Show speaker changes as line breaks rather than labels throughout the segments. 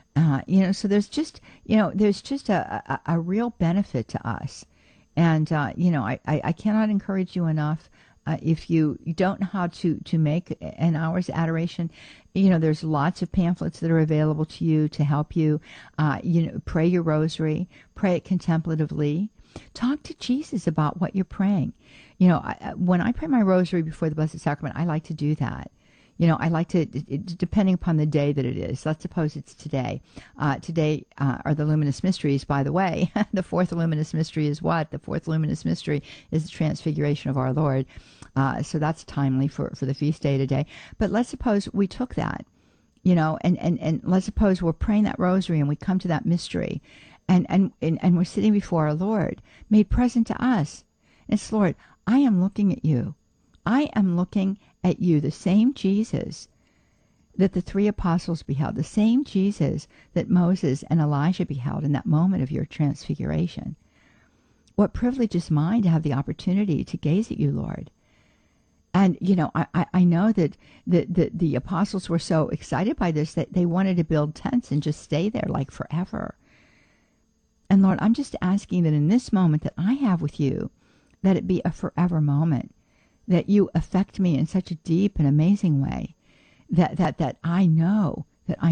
So there's just a real benefit to us. And, I cannot encourage you enough. If you don't know how to make an hour's adoration, there's lots of pamphlets that are available to you to help you, pray your rosary, pray it contemplatively. Talk to Jesus about what you're praying. When I pray my rosary before the Blessed Sacrament, I like to do that. I like to, depending upon the day that it is. Let's suppose it's today. Today are the luminous mysteries, by the way. The fourth luminous mystery is what? The fourth luminous mystery is the transfiguration of our Lord. So that's timely for the feast day today. But let's suppose we took that, and let's suppose we're praying that rosary and we come to that mystery and we're sitting before our Lord, made present to us. And it's, Lord, I am looking at you. I am looking at you, the same Jesus that the three apostles beheld, the same Jesus that Moses and Elijah beheld in that moment of your transfiguration. What privilege is mine to have the opportunity to gaze at you, Lord. And, I know that the apostles were so excited by this that they wanted to build tents and just stay there like forever. And Lord, I'm just asking that in this moment that I have with you, that it be a forever moment, that you affect me in such a deep and amazing way that I know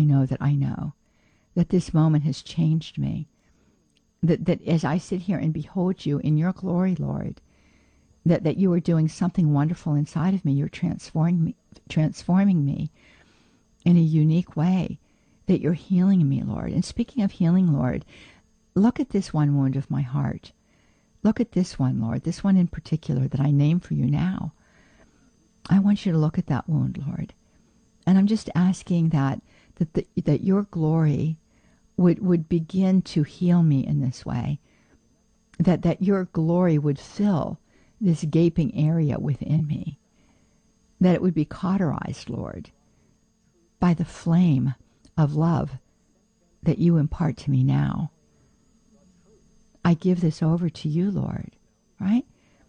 that this moment has changed me. That as I sit here and behold you in your glory, Lord, that you are doing something wonderful inside of me. You're transforming me in a unique way, that you're healing me, Lord. And speaking of healing, Lord, look at this one wound of my heart. Look at this one, Lord, this one in particular that I name for you now. I want you to look at that wound, Lord. And I'm just asking that your glory would begin to heal me in this way, that your glory would fill this gaping area within me, that it would be cauterized, Lord, by the flame of love that you impart to me now. I give this over to you, Lord, right?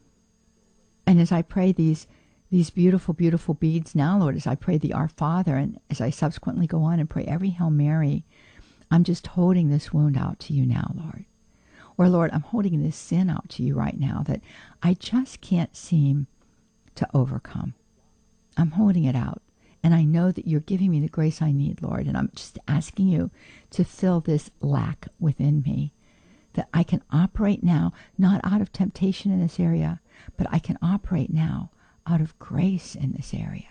And as I pray these beautiful, beautiful beads now, Lord, as I pray the Our Father, and as I subsequently go on and pray every Hail Mary, I'm just holding this wound out to you now, Lord. Or, Lord, I'm holding this sin out to you right now that I just can't seem to overcome. I'm holding it out. And I know that you're giving me the grace I need, Lord. And I'm just asking you to fill this lack within me, that I can operate now, not out of temptation in this area, but I can operate now out of grace in this area.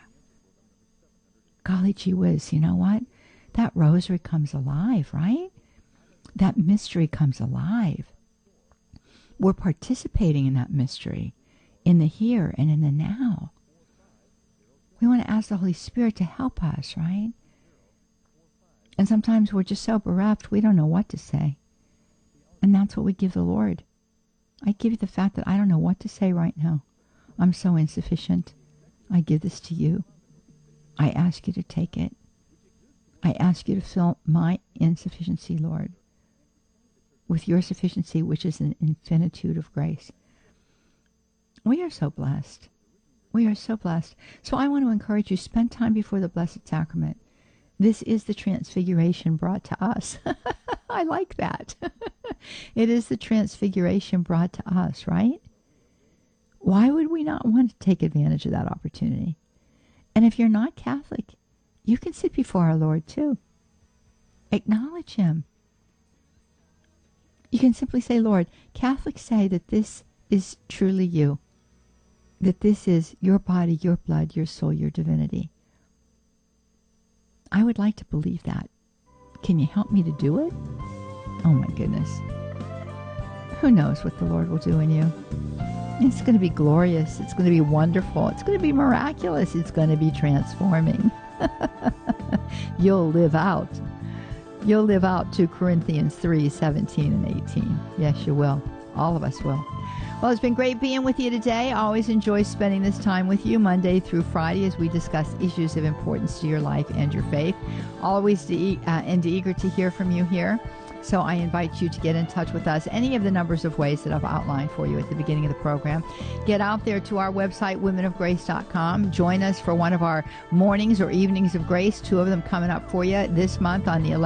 Golly gee whiz, you know what? That rosary comes alive, right? That mystery comes alive. We're participating in that mystery, in the here and in the now. We want to ask the Holy Spirit to help us, right? And sometimes we're just so bereft, we don't know what to say. And that's what we give the Lord. I give you the fact that I don't know what to say right now. I'm so insufficient. I give this to you. I ask you to take it. I ask you to fill my insufficiency, Lord, with your sufficiency, which is an infinitude of grace. We are so blessed. We are so blessed. So I want to encourage you, spend time before the Blessed Sacrament. This is the transfiguration brought to us. I like that. It is the transfiguration brought to us, right? Why would we not want to take advantage of that opportunity? And if you're not Catholic, you can sit before our Lord too. Acknowledge him. You can simply say, Lord, Catholics say that this is truly you, that this is your body, your blood, your soul, your divinity. I would like to believe that. Can you help me to do it? Oh my goodness. Who knows what the Lord will do in you? It's going to be glorious. It's going to be wonderful. It's going to be miraculous. It's going to be transforming. You'll live out. You'll live out 2 Corinthians 3:17 and 18. Yes, you will. All of us will. Well, it's been great being with you today. I always enjoy spending this time with you Monday through Friday as we discuss issues of importance to your life and your faith. Always eager to hear from you here. So I invite you to get in touch with us. Any of the numbers of ways that I've outlined for you at the beginning of the program. Get out there to our website, womenofgrace.com. Join us for one of our mornings or evenings of grace. 2 of them coming up for you this month on the